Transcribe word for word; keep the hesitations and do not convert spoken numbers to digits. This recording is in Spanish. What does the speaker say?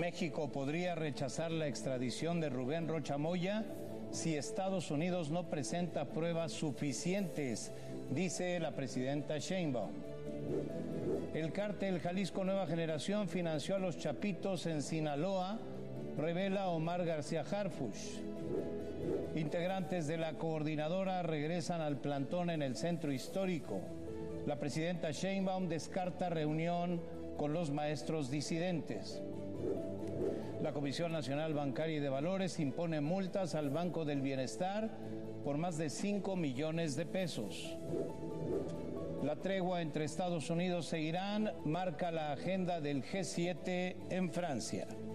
México podría rechazar la extradición de Rubén Rocha Moya si Estados Unidos no presenta pruebas suficientes, dice la presidenta Sheinbaum. El cártel Jalisco Nueva Generación financió a los Chapitos en Sinaloa, revela Omar García Harfuch. Integrantes de la coordinadora regresan al plantón en el centro histórico. La presidenta Sheinbaum descarta reunión con los maestros disidentes. La Comisión Nacional Bancaria y de Valores impone multas al Banco del Bienestar por más de cinco millones de pesos. La tregua entre Estados Unidos e Irán marca la agenda del G siete en Francia.